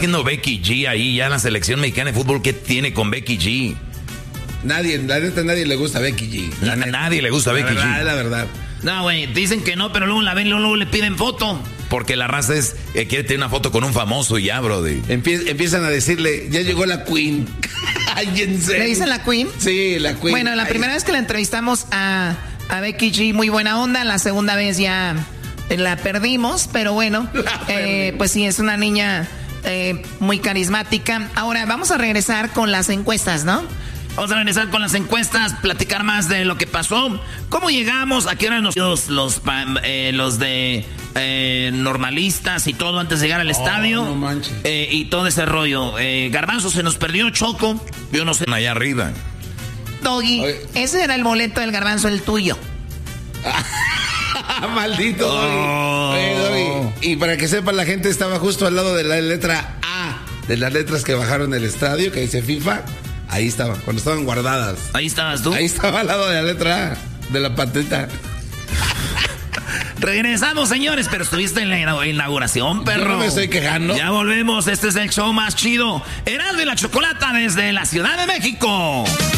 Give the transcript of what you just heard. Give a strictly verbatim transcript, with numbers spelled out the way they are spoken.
haciendo Becky G ahí ya en la selección mexicana de fútbol? ¿Qué tiene con Becky G? Nadie, la neta, a nadie le gusta Becky G. A nadie le gusta Becky G. La verdad, G. la verdad. No, güey, dicen que no, pero luego la ven, luego, luego le piden foto. Porque la raza es, eh, quiere tener una foto con un famoso y ya, brody. Empie- empiezan a decirle, ya llegó la Queen. Ay, en serio. ¿Le dicen la Queen? Sí, la Queen. Bueno, la Ay. primera vez que la entrevistamos a, a Becky G, muy buena onda. La segunda vez ya la perdimos, pero bueno, eh, pues sí, es una niña eh, muy carismática. Ahora, vamos a regresar con las encuestas, ¿no? Vamos a regresar con las encuestas, platicar más de lo que pasó. ¿Cómo llegamos? ¿A qué hora nos los, los, eh, los de eh, normalistas y todo antes de llegar al oh, estadio? No manches. Eh, y todo ese rollo. Eh, Garbanzo se nos perdió, Choco. Yo no sé. Allá arriba. Doggy, Oye. ese era el boleto del Garbanzo, el tuyo. Maldito Oh. Doggy. Oye, Doggy. Y para que sepan, la gente estaba justo al lado de la letra A, de las letras que bajaron del estadio, que dice FIFA. Ahí estaba, cuando estaban guardadas. Ahí estabas tú. Ahí estaba al lado de la letra A, de la pateta. Regresamos, señores, pero estuviste en la inauguración, perro. Yo no me estoy quejando. Ya volvemos, este es el show más chido. Erasmo y la Chocolata desde la Ciudad de México.